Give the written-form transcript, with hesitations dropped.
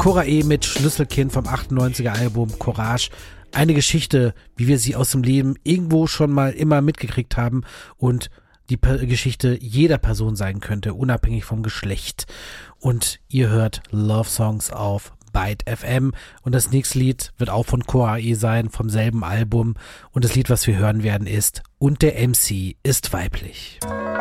Cora E. mit Schlüsselkind vom 98er Album Courage. Eine Geschichte, wie wir sie aus dem Leben irgendwo schon mal immer mitgekriegt haben und die Geschichte jeder Person sein könnte, unabhängig vom Geschlecht. Und ihr hört Love Songs auf Byte FM und das nächste Lied wird auch von Cora E. sein, vom selben Album. Und das Lied, was wir hören werden, ist Und der MC ist weiblich.